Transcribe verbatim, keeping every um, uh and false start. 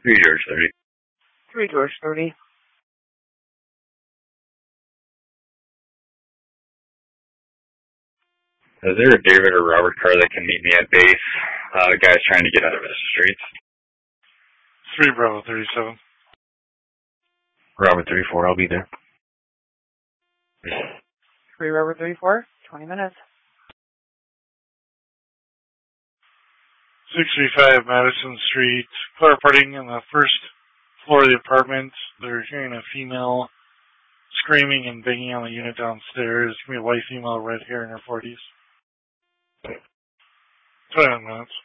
three George thirty. three George thirty. Is there a David or Robert car that can meet me at base? Uh, the guy's trying to get out of the streets. three Bravo thirty-seven. Robert thirty-four, I'll be there. three Robert thirty-four, twenty minutes. six three five Madison Street. Car parting in the first floor of the apartment. They're hearing a female screaming and banging on the unit downstairs. It's going to be a white female, red hair in her forties. twenty-nine minutes.